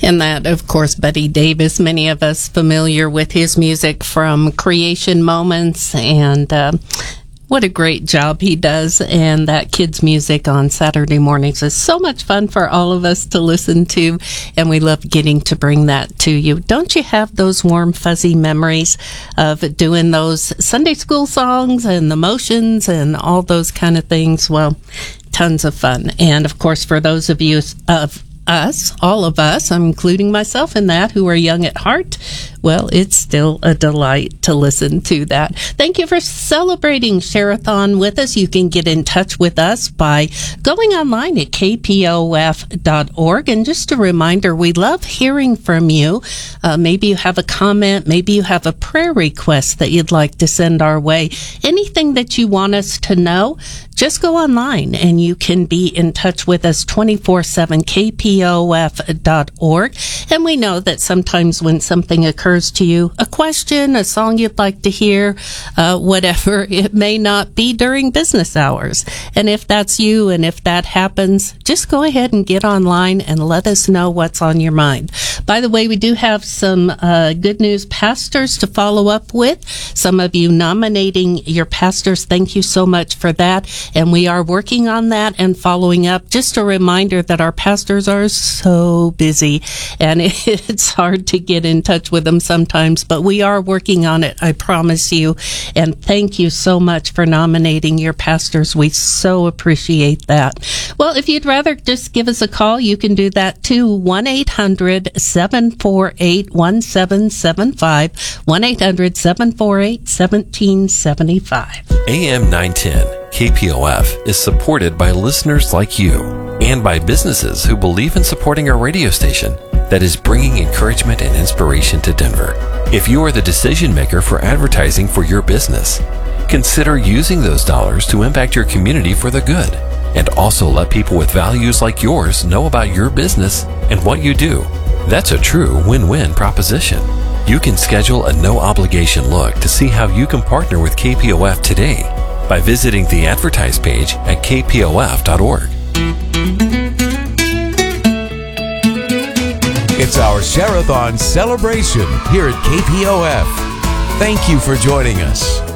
And that, of course, Buddy Davis, many of us familiar with his music from Creation Moments, and what a great job he does. And that kids' music on Saturday mornings is so much fun for all of us to listen to, and we love getting to bring that to you. Don't you have those warm, fuzzy memories of doing those Sunday school songs and the motions and all those kind of things? Well, tons of fun. And, of course, for those of you all of us, I'm including myself in that, who are young at heart, well, it's still a delight to listen to that. Thank you for celebrating Share-a-thon with us. You can get in touch with us by going online at kpof.org. And just a reminder, we love hearing from you. Maybe you have a comment, maybe you have a prayer request that you'd like to send our way. Anything that you want us to know, just go online and you can be in touch with us 24/7, kpof.org. And we know that sometimes when something occurs to you, a question, a song you'd like to hear, whatever, it may not be during business hours. And if that's you and if that happens, just go ahead and get online and let us know what's on your mind. By the way, we do have some good news pastors to follow up with. Some of you nominating your pastors, thank you so much for that. And we are working on that and following up. Just a reminder that our pastors are so busy and it's hard to get in touch with them sometimes, but we are working on it, I promise you. And thank you so much for nominating your pastors. We so appreciate that. Well, if you'd rather just give us a call, you can do that too. 1-800-748-1775. 1-800-748-1775. AM 910 KPOF is supported by listeners like you and by businesses who believe in supporting our radio station that is bringing encouragement and inspiration to Denver. If you are the decision maker for advertising for your business, consider using those dollars to impact your community for the good, and also let people with values like yours know about your business and what you do. That's a true win-win proposition. You can schedule a no-obligation look to see how you can partner with KPOF today by visiting the advertise page at kpof.org. It's our Share-a-thon celebration here at KPOF. Thank you for joining us.